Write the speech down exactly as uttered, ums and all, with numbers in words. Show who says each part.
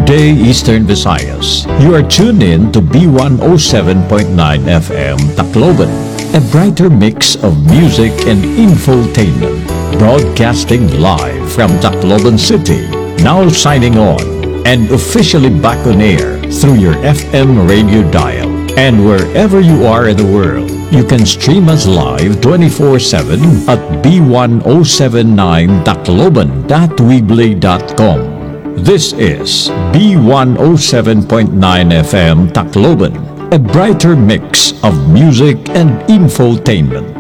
Speaker 1: day, Eastern Visayas. You are tuned in to B one oh seven point nine F M Tacloban, a brighter mix of music and infotainment. Broadcasting live from Tacloban City. Now signing on and officially back on air through your F M radio dial. And wherever you are in the world, you can stream us live twenty-four seven at b one oh seven nine tacloban dot weebly dot com. This is B one oh seven point nine F M Tacloban, a brighter mix of music and infotainment.